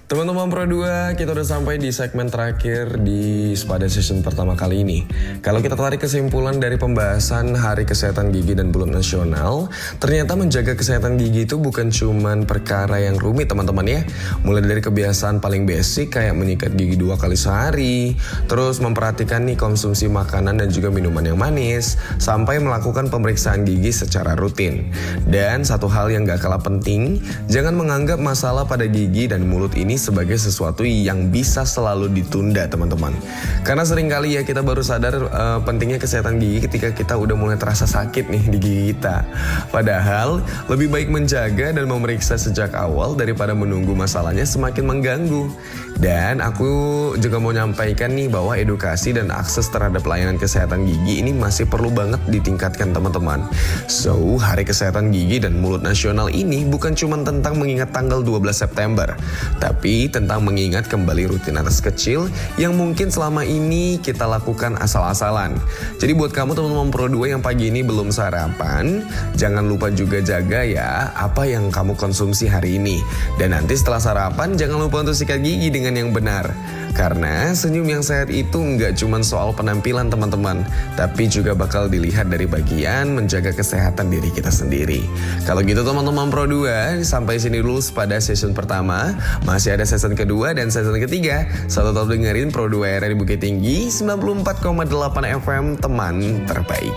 Teman-teman Pro 2, kita udah sampai di segmen terakhir pada season pertama kali ini. Kalau kita tarik kesimpulan dari pembahasan Hari Kesehatan Gigi dan Mulut Nasional, ternyata menjaga kesehatan gigi itu bukan cuman perkara yang rumit teman-teman ya. Mulai dari kebiasaan paling basic kayak menyikat gigi 2 kali sehari, terus memperhatikan nih konsumsi makanan dan juga minuman yang manis, sampai melakukan pemeriksaan gigi secara rutin. Dan satu hal yang gak kalah penting, jangan menganggap masalah pada gigi dan mulut ini sebagai sesuatu yang bisa selalu ditunda teman-teman. Karena seringkali ya kita baru sadar pentingnya kesehatan gigi ketika kita udah mulai terasa sakit nih di gigi kita. Padahal lebih baik menjaga dan memeriksa sejak awal daripada menunggu masalahnya semakin mengganggu. Dan aku juga mau nyampaikan nih bahwa edukasi dan akses terhadap layanan kesehatan gigi ini masih perlu banget ditingkatkan teman-teman. So, Hari Kesehatan Gigi dan Mulut Nasional ini bukan cuma tentang mengingat tanggal 12 September, tapi tentang mengingat kembali rutinitas kecil yang mungkin selama ini kita lakukan asal-asalan. Jadi buat kamu teman-teman Pro 2 yang pagi ini belum sarapan, jangan lupa juga jaga ya apa yang kamu konsumsi hari ini. Dan nanti setelah sarapan jangan lupa untuk sikat gigi dengan yang benar. Karena senyum yang sehat itu nggak cuma soal penampilan teman-teman, tapi juga bakal dilihat dari bagian menjaga kesehatan diri kita sendiri. Kalau gitu teman-teman Pro 2, sampai sini dulu pada season pertama. Masih ada season kedua dan season ketiga. Selalu tetap dengerin Pro 2 era di Bukit Tinggi 94,8 FM, teman terbaik.